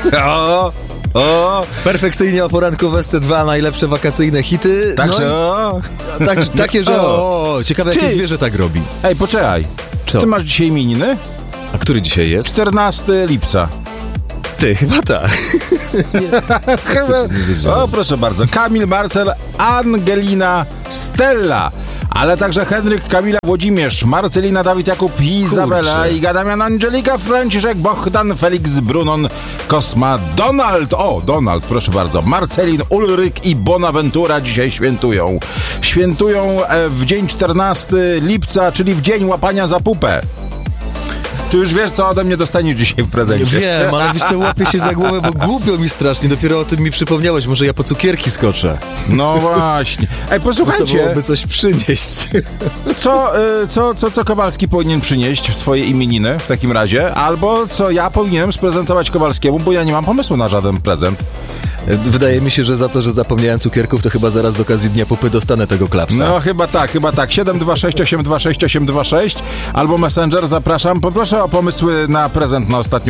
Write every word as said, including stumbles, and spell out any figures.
O, o, perfekcyjnie o poranku w S C dwa, najlepsze wakacyjne hity. Także no o. i, tak, takie, że o, o ciekawe jakie Ty. zwierzę tak robi. Ej, poczekaj. Czy Co? ty masz dzisiaj imieniny? A który dzisiaj jest? czternastego lipca. Ty, chyba tak. Chyba. O, proszę bardzo. Kamil, Marcel, Angelina, Stella. Ale także Henryk, Kamila, Włodzimierz, Marcelina, Dawid, Jakub, Izabela, Iga, Damian, Angelika, Franciszek, Bohdan, Felix, Brunon, Kosma, Donald. O, Donald, proszę bardzo. Marcelin, Ulryk i Bonaventura dzisiaj świętują. Świętują w dzień czternastego lipca, czyli w dzień łapania za pupę. Ty już wiesz, co ode mnie dostaniesz dzisiaj w prezencie. Wiem, ale wiesz co, łapię się za głowę, bo głupio mi strasznie. Dopiero o tym mi przypomniałeś. Może ja po cukierki skoczę. No właśnie. Ej, posłuchajcie. Byłoby coś przynieść. Co, y, co, co, co Kowalski powinien przynieść w swoje imieniny w takim razie? Albo co ja powinienem sprezentować Kowalskiemu, bo ja nie mam pomysłu na żaden prezent. Wydaje mi się, że za to, że zapomniałem cukierków, to chyba zaraz z okazji Dnia Pupy dostanę tego klapsa. No chyba tak, chyba tak. siedem dwa sześć osiem dwa sześć osiem dwa sześć albo Messenger, zapraszam. Poproszę o pomysły na prezent na ostatnią